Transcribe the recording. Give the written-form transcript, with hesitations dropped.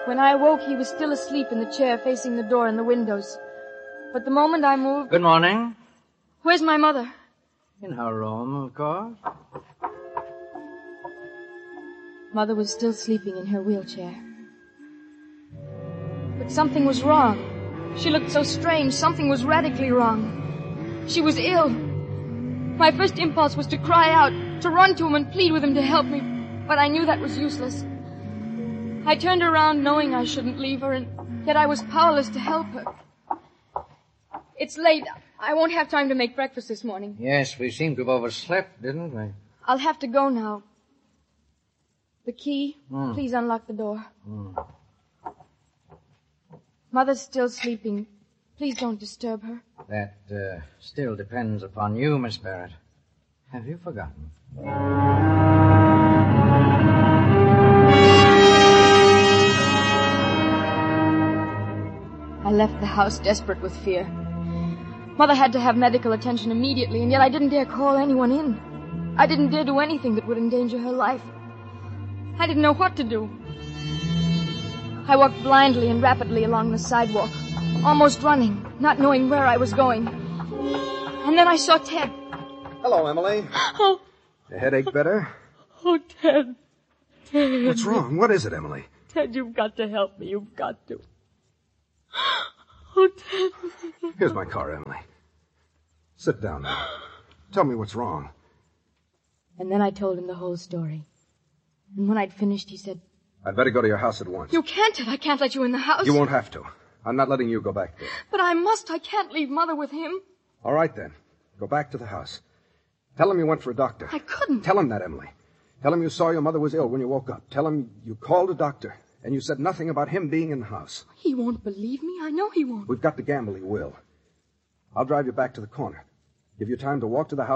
When I awoke, he was still asleep in the chair facing the door and the windows. But the moment I moved... Good morning. Where's my mother? In her room, of course. Mother was still sleeping in her wheelchair. But something was wrong. She looked so strange. Something was radically wrong. She was ill. My first impulse was to cry out, to run to him and plead with him to help me. But I knew that was useless. I turned around knowing I shouldn't leave her, and yet I was powerless to help her. It's late. I won't have time to make breakfast this morning. Yes, we seem to have overslept, didn't we? I'll have to go now. The key. Please unlock the door. Mother's still sleeping. Please don't disturb her. That still depends upon you, Miss Barrett. Have you forgotten? I left the house desperate with fear. Mother had to have medical attention immediately, and yet I didn't dare call anyone in. I didn't dare do anything that would endanger her life. I didn't know what to do. I walked blindly and rapidly along the sidewalk, almost running, not knowing where I was going. And then I saw Ted. Hello, Emily. Oh. Your headache better? Oh, Ted. Ted. What's wrong? What is it, Emily? Ted, you've got to help me. You've got to. Oh, Ted. Here's my car, Emily. Sit down now. Tell me what's wrong. And then I told him the whole story. And when I'd finished, he said... I'd better go to your house at once. You can't, Ted. I can't let you in the house. You won't have to. I'm not letting you go back there. But I must. I can't leave Mother with him. All right, then. Go back to the house. Tell him you went for a doctor. I couldn't. Tell him that, Emily. Tell him you saw your mother was ill when you woke up. Tell him you called a doctor, and you said nothing about him being in the house. He won't believe me. I know he won't. We've got to gamble he will. I'll drive you back to the corner. Give you time to walk to the house